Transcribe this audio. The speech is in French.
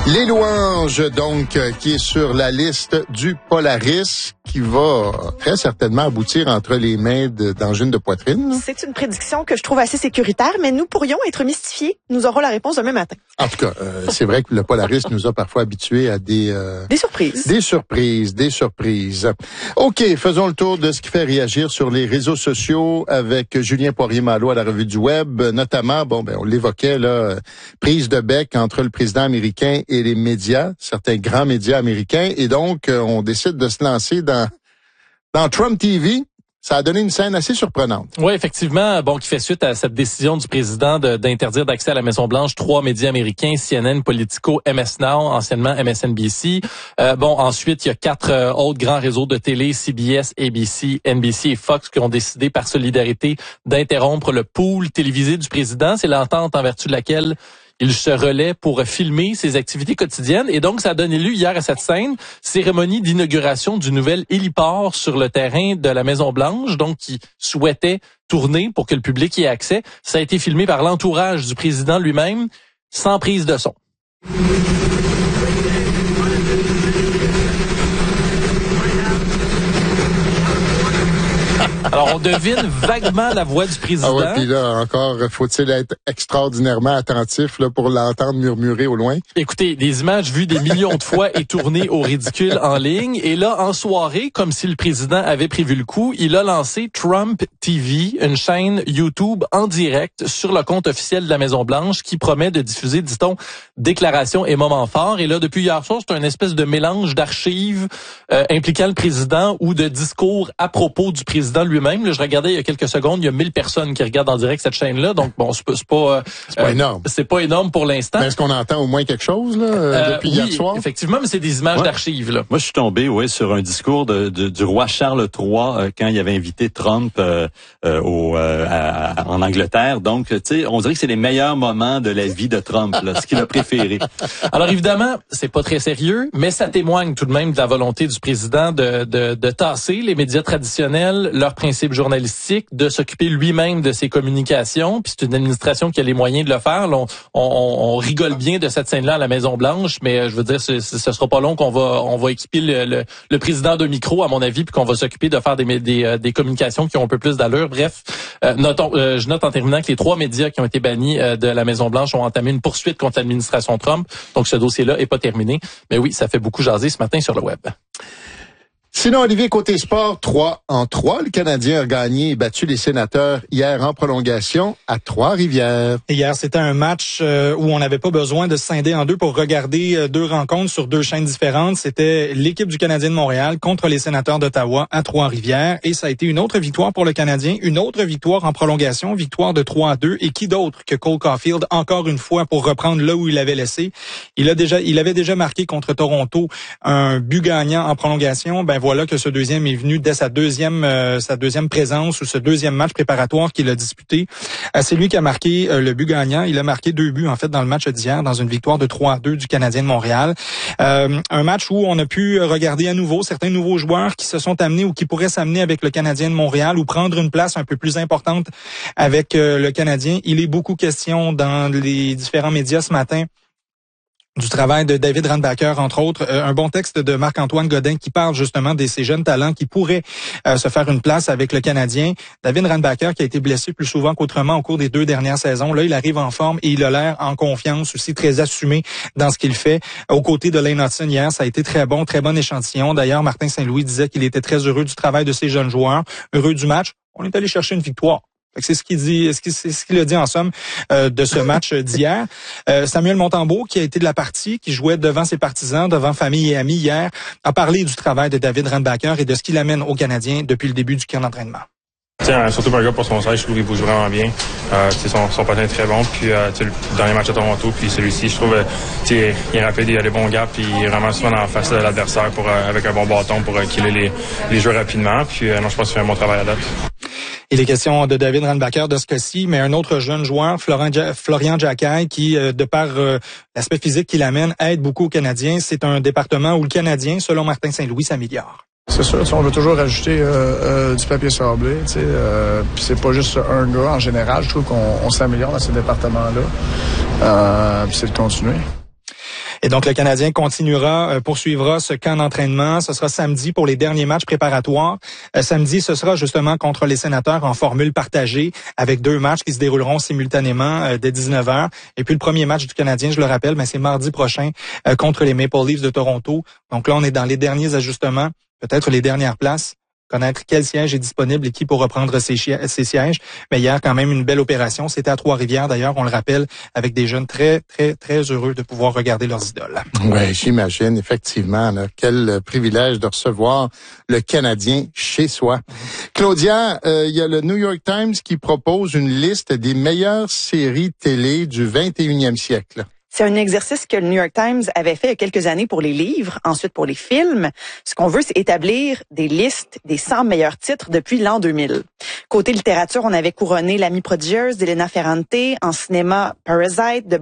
Les louanges, donc, qui est sur la liste du Polaris, qui va très certainement aboutir entre les mains d'Angine de Poitrine. C'est une prédiction que je trouve assez sécuritaire, mais nous pourrions être mystifiés. Nous aurons la réponse demain matin. En tout cas, c'est vrai que le Polaris nous a parfois habitués à des surprises. Des surprises. OK, faisons le tour de ce qui fait réagir sur les réseaux sociaux avec Julien Poirier-Malo à la Revue du Web, notamment, on l'évoquait, là, prise de bec entre le président américain et les médias, certains grands médias américains, et donc on décide de se lancer dans Trump TV. Ça a donné une scène assez surprenante. Oui, effectivement, qui fait suite à cette décision du président d'interdire d'accès à la Maison-Blanche 3 médias américains, CNN, Politico, MS Now, anciennement MSNBC. Ensuite, il y a 4 autres grands réseaux de télé, CBS, ABC, NBC et Fox, qui ont décidé par solidarité d'interrompre le pool télévisé du président. C'est l'entente en vertu de laquelle il se relaie pour filmer ses activités quotidiennes. Et donc, ça a donné lieu hier à cette scène, cérémonie d'inauguration du nouvel héliport sur le terrain de la Maison-Blanche, donc qui souhaitait tourner pour que le public y ait accès. Ça a été filmé par l'entourage du président lui-même, sans prise de son. Alors, on devine vaguement la voix du président. Ah ouais, puis là, encore, faut-il être extraordinairement attentif là pour l'entendre murmurer au loin? Écoutez, des images vues des millions de fois et tournées au ridicule en ligne. Et là, en soirée, comme si le président avait prévu le coup, il a lancé Trump TV, une chaîne YouTube en direct sur le compte officiel de la Maison-Blanche qui promet de diffuser, dit-on, déclarations et moments forts. Et là, depuis hier soir, c'est un espèce de mélange d'archives impliquant le président ou de discours à propos du président lui-même. Là, je regardais il y a quelques secondes, il y a 1000 personnes qui regardent en direct cette chaîne-là. Donc, c'est pas énorme. C'est pas énorme pour l'instant. Mais est-ce qu'on entend au moins quelque chose là depuis hier soir? Effectivement, mais c'est des images d'archives. Là. Moi, je suis tombé sur un discours du roi Charles III quand il avait invité Trump en Angleterre. Donc, tu sais, on dirait que c'est les meilleurs moments de la vie de Trump, là, ce qu'il a préféré. Alors, évidemment, c'est pas très sérieux, mais ça témoigne tout de même de la volonté du président de tasser les médias traditionnels, leurs principes journalistiques, de s'occuper lui-même de ses communications. Puis c'est une administration qui a les moyens de le faire. Là, on rigole bien de cette scène-là à la Maison-Blanche, mais je veux dire, ce sera pas long qu'on va équiper le président de micro, à mon avis, puis qu'on va s'occuper de faire des communications qui ont un peu plus d'allure. Bref, je note en terminant que les 3 médias qui ont été bannis de la Maison-Blanche ont entamé une poursuite contre l'administration Trump. Donc ce dossier-là est pas terminé. Mais oui, ça fait beaucoup jaser ce matin sur le web. Sinon, Olivier, côté sport, 3-3. Le Canadien a gagné et battu les Sénateurs hier en prolongation à Trois-Rivières. Hier, c'était un match où on n'avait pas besoin de se scinder en deux pour regarder 2 rencontres sur 2 chaînes différentes. C'était l'équipe du Canadien de Montréal contre les Sénateurs d'Ottawa à Trois-Rivières. Et ça a été une autre victoire pour le Canadien, une autre victoire en prolongation, victoire de 3-2. Et qui d'autre que Cole Caulfield, encore une fois, pour reprendre là où il avait laissé. Il avait déjà marqué contre Toronto un but gagnant en prolongation. Voilà que ce deuxième est venu dès sa deuxième présence ou ce deuxième match préparatoire qu'il a disputé. C'est lui qui a marqué le but gagnant. Il a marqué 2 buts en fait dans le match d'hier, dans une victoire de 3-2 du Canadien de Montréal. Un match où on a pu regarder à nouveau certains nouveaux joueurs qui se sont amenés ou qui pourraient s'amener avec le Canadien de Montréal ou prendre une place un peu plus importante avec le Canadien. Il est beaucoup question dans les différents médias ce matin du travail de David Randbacker, entre autres, un bon texte de Marc-Antoine Godin qui parle justement de ces jeunes talents qui pourraient se faire une place avec le Canadien. David Randbacker qui a été blessé plus souvent qu'autrement au cours des 2 dernières saisons. Là, il arrive en forme et il a l'air en confiance aussi, très assumé dans ce qu'il fait. Aux côtés de Lane Hudson hier, ça a été très bon échantillon. D'ailleurs, Martin Saint-Louis disait qu'il était très heureux du travail de ces jeunes joueurs, heureux du match. On est allé chercher une victoire. C'est ce qu'il dit, c'est ce qu'il a dit en somme de ce match d'hier. Samuel Montembeault, qui a été de la partie, qui jouait devant ses partisans, devant famille et amis hier, a parlé du travail de David Randbacker et de ce qu'il amène aux Canadiens depuis le début du camp d'entraînement. Surtout pour un gars pour son size, je trouve qu'il bouge vraiment bien. Son patin est très bon. Puis le dernier match à Toronto, puis celui-ci, je trouve il est rapide, il a des bons gaps, puis il est vraiment souvent en face de l'adversaire avec un bon bâton pour killer les jeux rapidement. Puis je pense qu'il fait un bon travail à date. Il est question de David Randbacker de ce cas-ci, mais un autre jeune joueur, Florian Jacquet, qui, de par l'aspect physique qu'il amène, aide beaucoup aux Canadiens. C'est un département où le Canadien, selon Martin Saint-Louis, s'améliore. C'est sûr, on veut toujours rajouter du papier sablé, puis c'est pas juste un gars en général. Je trouve qu'on s'améliore dans ce département-là, puis c'est de continuer. Et donc, le Canadien poursuivra ce camp d'entraînement. Ce sera samedi pour les derniers matchs préparatoires. Samedi, ce sera justement contre les Sénateurs en formule partagée avec 2 matchs qui se dérouleront simultanément dès 19h. Et puis, le premier match du Canadien, je le rappelle, mais c'est mardi prochain contre les Maple Leafs de Toronto. Donc là, on est dans les derniers ajustements, peut-être les dernières places. Connaître quel siège est disponible et qui pour reprendre ces sièges. Mais hier, quand même, une belle opération. C'était à Trois-Rivières, d'ailleurs, on le rappelle, avec des jeunes très, très, très heureux de pouvoir regarder leurs idoles. Oui, j'imagine, effectivement. Là, quel privilège de recevoir le Canadien chez soi. Claudia, il y a le New York Times qui propose une liste des meilleures séries télé du 21e siècle. C'est un exercice que le New York Times avait fait il y a quelques années pour les livres, ensuite pour les films. Ce qu'on veut, c'est établir des listes des 100 meilleurs titres depuis l'an 2000. Côté littérature, on avait couronné L'Amie prodigieuse d'Elena Ferrante, en cinéma Parasite de